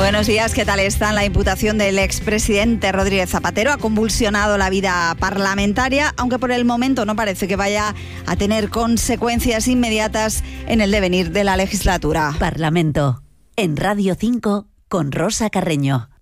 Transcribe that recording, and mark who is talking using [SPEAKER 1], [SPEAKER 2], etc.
[SPEAKER 1] Buenos días, ¿qué tal están? La imputación del expresidente Rodríguez Zapatero ha convulsionado la vida parlamentaria, aunque por el momento no parece que vaya a tener consecuencias inmediatas en el devenir de la legislatura.
[SPEAKER 2] Parlamento, en Radio 5, con Rosa Carreño.